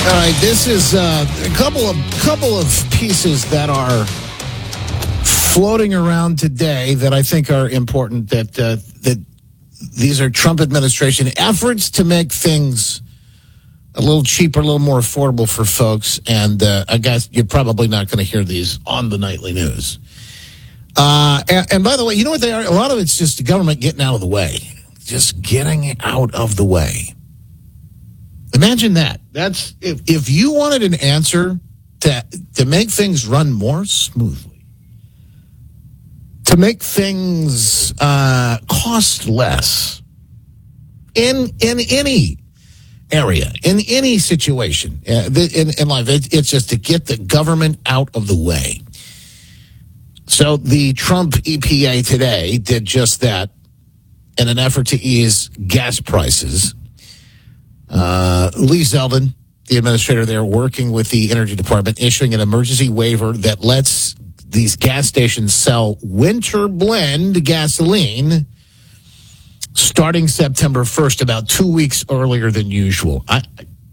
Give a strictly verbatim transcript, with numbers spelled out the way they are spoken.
All right, this is uh, a couple of couple of pieces that are floating around today that I think are important. That uh, that these are Trump administration efforts to make things a little cheaper, a little more affordable for folks. And uh, I guess you're probably not going to hear these on the nightly news. Uh, and, and by the way, you know what they are? A lot of it's just the government getting out of the way, just getting out of the way. Imagine that. That's if, if you wanted an answer to to make things run more smoothly, to make things uh, cost less in in any area, in any situation uh, in, in life, it, it's just to get the government out of the way. So the Trump E P A today did just that in an effort to ease gas prices. Uh, Lee Zeldin, the administrator there, working with the Energy Department, issuing an emergency waiver that lets these gas stations sell winter blend gasoline starting September first, about two weeks earlier than usual. I,